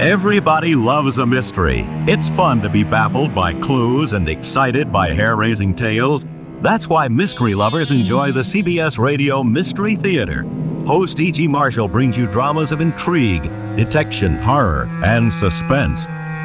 Everybody loves a mystery. It's fun to be baffled by clues and excited by hair-raising tales. That's why mystery lovers enjoy the CBS Radio Mystery Theater. Host E.G. Marshall brings you dramas of intrigue, detection, horror, and suspense.